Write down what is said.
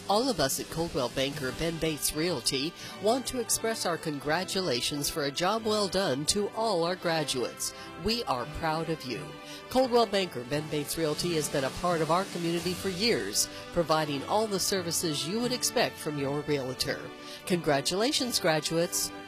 All of us at Coldwell Banker Ben Bates Realty want to express our congratulations for a job well done to all our graduates. We are proud of you. Coldwell Banker Ben Bates Realty has been a part of our community for years, providing all the services you would expect from your realtor. Congratulations, graduates.